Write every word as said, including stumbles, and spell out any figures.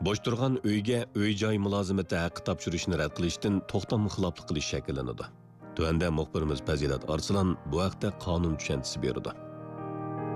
Boş turgan uyga uy-joy mulozimati haqqi topshirishni rad qilishdan to'xtam xiloflik qilish shakllanadi. Tuanda muxbirimiz Fazilat Arslan bu haqda qonun tushunchasi berdi.